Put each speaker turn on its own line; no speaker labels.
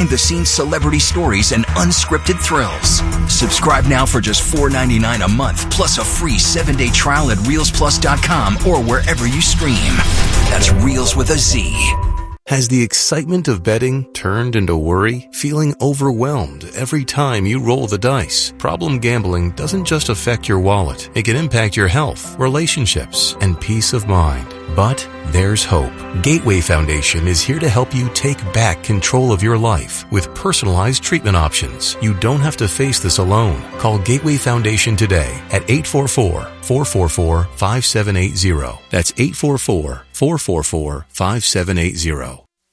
behind-the-scenes celebrity stories and unscripted thrills. Subscribe now for just $4.99 a month, plus a free 7-day trial at ReelsPlus.com or wherever you stream. That's Reels with a Z.
Has the excitement of betting turned into worry? Feeling overwhelmed every time you roll the dice? Problem gambling doesn't just affect your wallet. It can impact your health, relationships, and peace of mind. But there's hope. Gateway Foundation is here to help you take back control of your life with personalized treatment options. You don't have to face this alone. Call Gateway Foundation today at 844-444-5780. That's 844-444-5780.